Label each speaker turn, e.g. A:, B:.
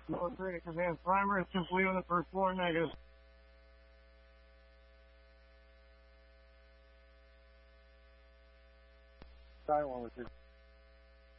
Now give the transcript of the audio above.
A: Military command primer is complete on the first floor, negative. Sky 1 with